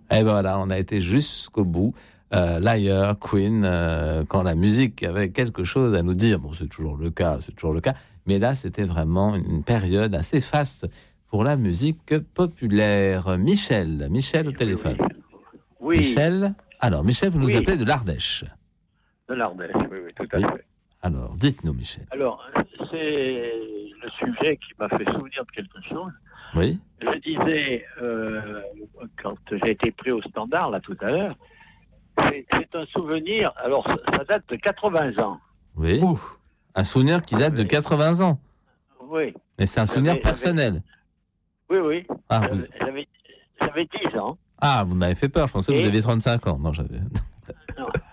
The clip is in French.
Et voilà, on a été jusqu'au bout. L'ailleurs, Queen, quand la musique avait quelque chose à nous dire, bon, c'est toujours le cas, mais là, c'était vraiment une période assez faste pour la musique populaire. Michel au téléphone. Oui. Michel, vous nous appelez de l'Ardèche. De l'Ardèche, oui, tout à fait. Alors, dites-nous, Michel. Alors, c'est le sujet qui m'a fait souvenir de quelque chose. Oui. Je disais, quand j'ai été pris au standard, là, tout à l'heure, c'est un souvenir, alors ça date de 80 ans. Oui. Ouf. Un souvenir qui date de 80 ans. Oui. Mais c'est un souvenir personnel. Oui. Ah, j'avais 10 ans. Ah, vous m'avez fait peur, je pensais que vous aviez 35 ans. Non, j'avais... Non.